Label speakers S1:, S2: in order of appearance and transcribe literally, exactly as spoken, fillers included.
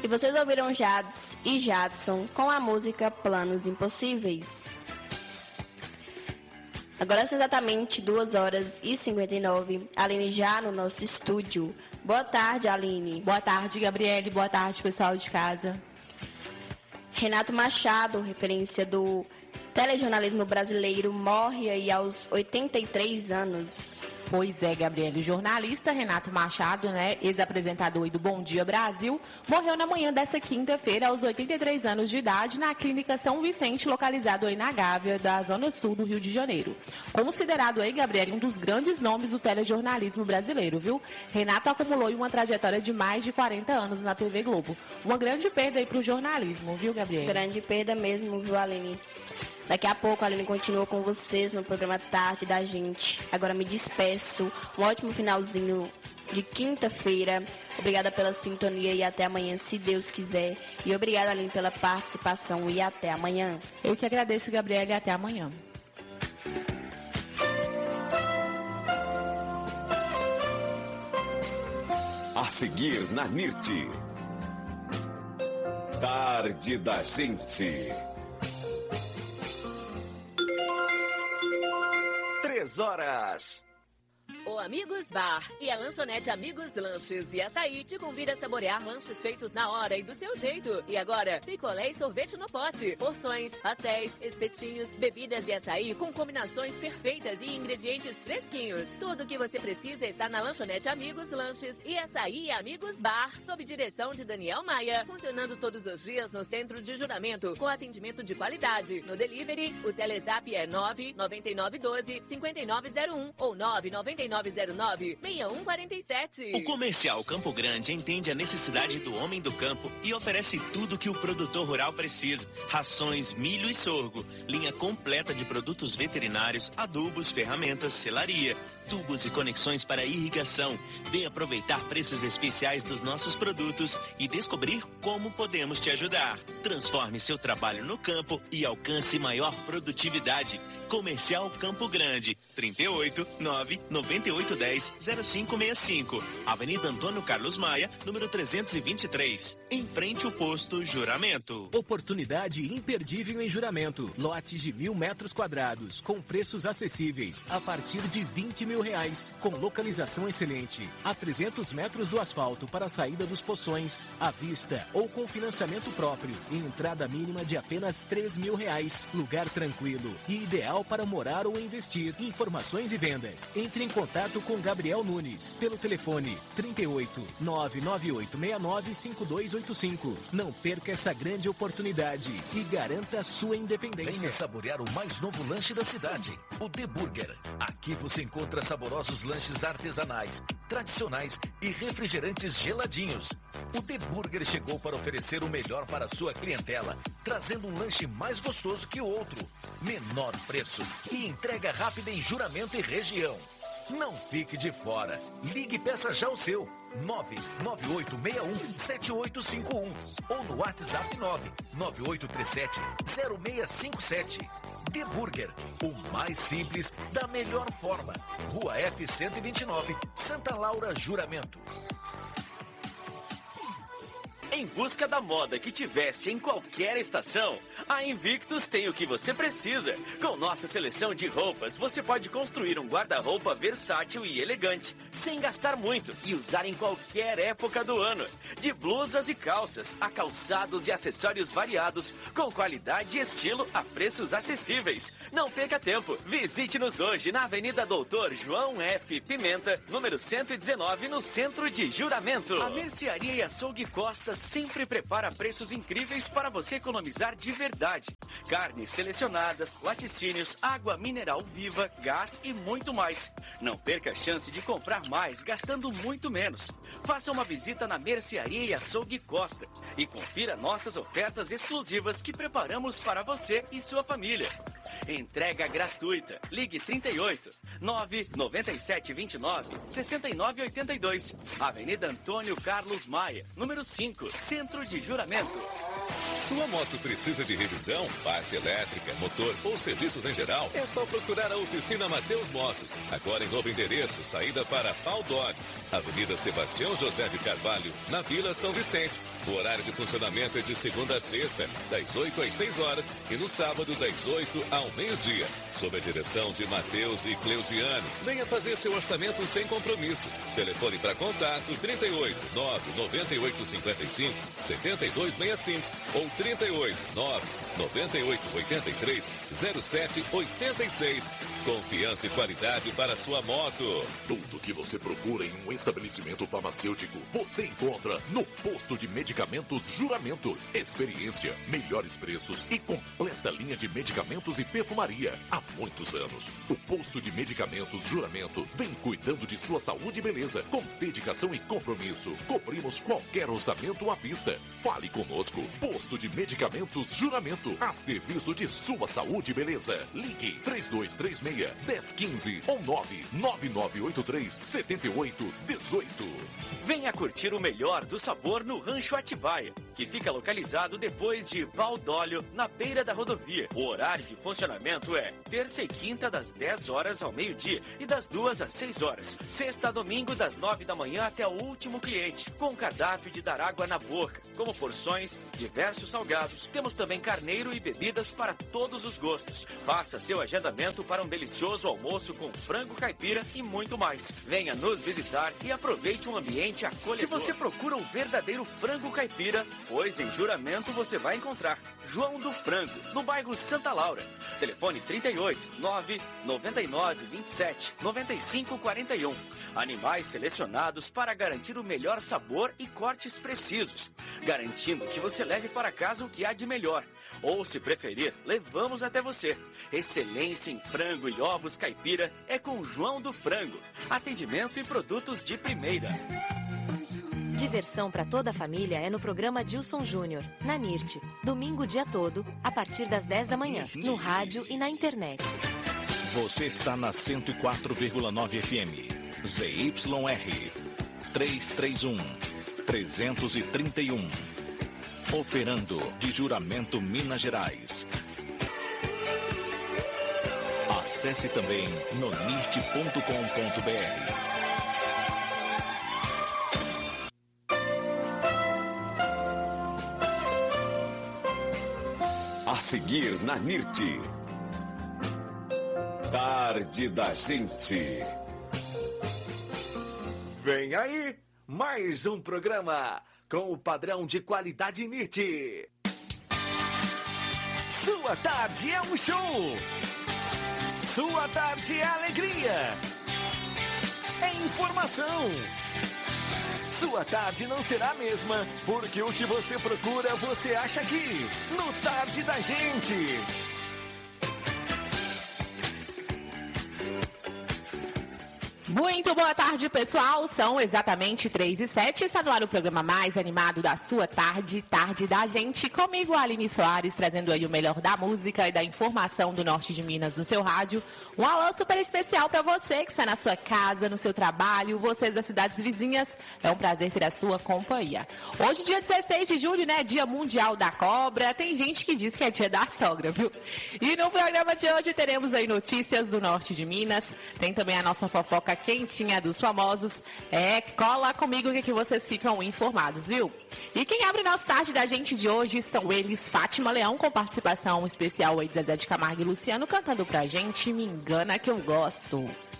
S1: E vocês ouviram Jades e Jadson com a música Planos Impossíveis. Agora são exatamente duas horas e cinquenta e nove. Aline já no nosso estúdio. Boa tarde, Aline.
S2: Boa tarde, Gabriele. Boa tarde, pessoal de casa.
S1: Renato Machado, referência do telejornalismo brasileiro, morre aí aos oitenta e três anos.
S2: Pois é, Gabriele, o jornalista Renato Machado, né, ex-apresentador do Bom Dia Brasil, morreu na manhã dessa quinta-feira aos oitenta e três anos de idade na Clínica São Vicente, localizado aí na Gávea, da Zona Sul do Rio de Janeiro. Considerado aí, Gabriele, um dos grandes nomes do telejornalismo brasileiro, viu? Renato acumulou uma trajetória de mais de quarenta anos na T V Globo. Uma grande perda aí para o jornalismo, viu, Gabriele?
S1: Grande perda mesmo, viu, Aline? Daqui a pouco a Aline continua com vocês no programa Tarde da Gente. Agora me despeço. Um ótimo finalzinho de quinta-feira. Obrigada pela sintonia e até amanhã, se Deus quiser. E obrigada, Aline, pela participação e até amanhã.
S2: Eu que agradeço, Gabriela, e até amanhã.
S3: A seguir na N I R T. Tarde da Gente. Três horas.
S4: O Amigos Bar e a lanchonete Amigos Lanches e Açaí te convida a saborear lanches feitos na hora e do seu jeito. E agora, picolé e sorvete no pote, porções, pastéis, espetinhos, bebidas e açaí com combinações perfeitas e ingredientes fresquinhos. Tudo o que você precisa está na lanchonete Amigos Lanches e Açaí Amigos Bar, sob direção de Daniel Maia, funcionando todos os dias no centro de Juramento, com atendimento de qualidade. No delivery, o Telezap é nove nove nove um dois cinco nove zero um ou nove nove nove zero nove seis um quatro sete.
S5: O Comercial Campo Grande entende a necessidade do homem do campo e oferece tudo que o produtor rural precisa: rações, milho e sorgo, linha completa de produtos veterinários, adubos, ferramentas, selaria, tubos e conexões para irrigação. Vem aproveitar preços especiais dos nossos produtos e descobrir como podemos te ajudar. Transforme seu trabalho no campo e alcance maior produtividade. Comercial Campo Grande, trinta e oito, nove nove oito um zero zero cinco seis cinco. Avenida Antônio Carlos Maia, número trezentos e vinte e três. Em frente ao posto Juramento.
S6: Oportunidade imperdível em Juramento. Lotes de mil metros quadrados, com preços acessíveis, a partir de vinte mil reais, com localização excelente. A trezentos metros do asfalto para a saída dos poções, à vista ou com financiamento próprio. E entrada mínima de apenas três mil reais. Lugar tranquilo e ideal para morar ou investir. Informações e vendas. Entre em contato com Gabriel Nunes pelo telefone trinta e oito, nove nove oito seis nove cinco dois oito cinco. Não perca essa grande oportunidade e garanta a sua independência.
S7: Venha saborear o mais novo lanche da cidade, o The Burger. Aqui você encontra saborosos lanches artesanais, tradicionais e refrigerantes geladinhos. O The Burger chegou para oferecer o melhor para a sua clientela, trazendo um lanche mais gostoso que o outro, menor preço e entrega rápida em Juramento e região. Não fique de fora. Ligue e peça já o seu. nove nove oito seis um sete oito cinco um ou no WhatsApp nove nove oito três sete zero seis cinco sete. The Burger, o mais simples da melhor forma. Rua F cento e vinte e nove, Santa Laura, Juramento.
S8: Em busca da moda que te veste em qualquer estação, a Invictus tem o que você precisa. Com nossa seleção de roupas, você pode construir um guarda-roupa versátil e elegante, sem gastar muito e usar em qualquer época do ano. De blusas e calças, a calçados e acessórios variados, com qualidade e estilo a preços acessíveis. Não perca tempo, visite-nos hoje na Avenida Doutor João F. Pimenta, número cento e dezenove, no centro de Juramento. A Mercearia e Açougue Costa sempre prepara preços incríveis para você economizar de verdade. Carnes selecionadas, laticínios, água mineral viva, gás e muito mais. Não perca a chance de comprar mais gastando muito menos. Faça uma visita na Mercearia e Açougue Costa e confira nossas ofertas exclusivas que preparamos para você e sua família. Entrega gratuita. Ligue trinta e oito, nove nove sete dois nove, seis nove oito dois. Avenida Antônio Carlos Maia, número cinco, Centro de Juramento.
S7: Sua moto precisa de revisão, parte elétrica, motor ou serviços em geral? É só procurar a oficina Mateus Motos. Agora em novo endereço, saída para Pau Dog, Avenida Sebastião José de Carvalho, na Vila São Vicente. O horário de funcionamento é de segunda a sexta, das oito às seis horas e no sábado das oito ao meio-dia. Sob a direção de Matheus e Cleudiane. Venha fazer seu orçamento sem compromisso. Telefone para contato trinta e oito, nove nove oito cinco cinco, sete dois seis cinco ou trinta e oito, nove nove oito oito três, zero sete oito seis. Confiança e qualidade para sua moto.
S9: Tudo que você procura em um estabelecimento farmacêutico, você encontra no Posto de Medicamentos Juramento. Experiência, melhores preços e completa linha de medicamentos e perfumaria. Há muitos anos, o Posto de Medicamentos Juramento vem cuidando de sua saúde e beleza. Com dedicação e compromisso, cobrimos qualquer orçamento à vista. Fale conosco. Posto de Medicamentos Juramento, a serviço de sua saúde e beleza. Ligue três dois três seis, um zero um cinco ou nove nove nove oito três, sete oito um oito.
S8: Venha curtir o melhor do sabor no Rancho Atibaia, que fica localizado depois de Pau d'Óleo, na beira da rodovia. O horário de funcionamento é terça e quinta das dez horas ao meio-dia e das duas às seis horas. Sexta a domingo das nove da manhã até o último cliente, com cardápio de dar água na boca, como porções, diversos salgados. Temos também carneiro e bebidas para todos os gostos. Faça seu agendamento para um delicioso almoço com frango caipira e muito mais. Venha nos visitar e aproveite um ambiente acolhedor. Se você procura um verdadeiro frango caipira, pois em Juramento você vai encontrar João do Frango, no bairro Santa Laura. Telefone trinta e oito, nove nove nove, vinte e sete, noventa e cinco, quarenta e um. Animais selecionados para garantir o melhor sabor e cortes precisos, garantindo que você leve para casa o que há de melhor. Ou, se preferir, levamos até você. Excelência em frango e ovos caipira é com João do Frango. Atendimento e produtos de primeira.
S10: Diversão para toda a família é no programa Dilson Júnior, na NIRT. Domingo o dia todo, a partir das dez da manhã, no rádio e na internet.
S11: Você está na cento e quatro vírgula nove F M. Z Y R trezentos e trinta e um, trezentos e trinta e um. Operando de Juramento, Minas Gerais. Acesse também no nirt ponto com ponto b r.
S3: A seguir na NIRT. Tarde da Gente.
S12: Vem aí, mais um programa com o padrão de qualidade NIRT.
S13: Sua tarde é um show. Sua tarde é alegria. É informação. Sua tarde não será a mesma, porque o que você procura você acha aqui, no Tarde da Gente.
S2: Muito boa tarde, pessoal. São exatamente três e sete. Está no ar o programa mais animado da sua tarde, Tarde da Gente. Comigo, Aline Soares, trazendo aí o melhor da música e da informação do norte de Minas no seu rádio. Um alô super especial para você que está na sua casa, no seu trabalho, vocês das cidades vizinhas. É um prazer ter a sua companhia. Hoje, dia dezesseis de julho, né? Dia Mundial da Cobra. Tem gente que diz que é dia da sogra, viu? E no programa de hoje teremos aí notícias do norte de Minas. Tem também a nossa fofoca quentinha dos famosos. É, cola comigo que, que vocês ficam informados, viu? E quem abre nosso Tarde da Gente de hoje são eles, Fátima Leão, com participação especial aí de Zezé de Camargo e Luciano, cantando pra gente Me Engana Que Eu Gosto.